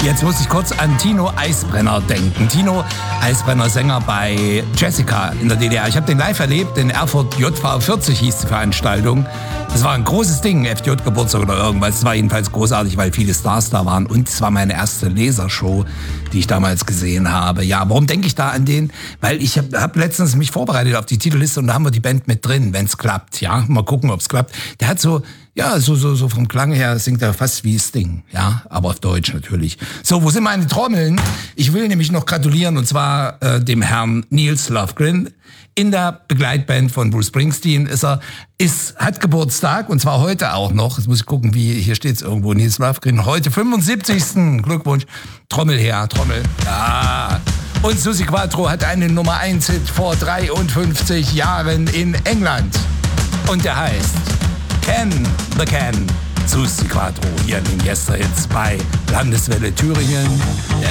Jetzt muss ich kurz an Tino Eisbrenner denken. Tino Eisbrenner, Sänger bei Jessica in der DDR. Ich habe den live erlebt, in Erfurt, JV 40 hieß die Veranstaltung. Das war ein großes Ding, FJ-Geburtstag oder irgendwas. Es war jedenfalls großartig, weil viele Stars da waren. Und es war meine erste Lasershow, die ich damals gesehen habe. Ja, warum denke ich da an den? Weil ich hab letztens mich vorbereitet auf die Titelliste und da haben wir die Band mit drin, wenn es klappt. Ja, mal gucken, ob es klappt. Der hat so vom Klang her singt er fast wie Sting, ja, aber auf Deutsch natürlich. So, wo sind meine Trommeln? Ich will nämlich noch gratulieren, und zwar dem Herrn Nils Lofgren. In der Begleitband von Bruce Springsteen hat Geburtstag, und zwar heute auch noch. Jetzt muss ich gucken, hier steht es irgendwo, Nils Lofgren, heute 75. Glückwunsch. Trommel her, Trommel. Ja. Und Suzi Quatro hat einen Nummer 1 Hit vor 53 Jahren in England. Und der heißt Can the Can. Suzi Quatro hier in den Gästehits bei Landeswelle Thüringen. Ja.